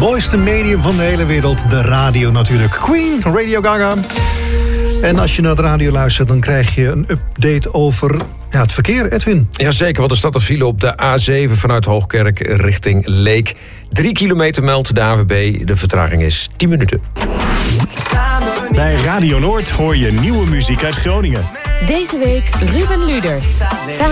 mooiste medium van de hele wereld, de radio natuurlijk. Queen, Radio Gaga. En als je naar de radio luistert, dan krijg je een update over het verkeer, Edwin. Jazeker, want er staat een file op de A7 vanuit Hoogkerk richting Leek. 3 kilometer meldt de ANWB. De vertraging is 10 minuten. Bij Radio Noord hoor je nieuwe muziek uit Groningen. Deze week Ruben Luders.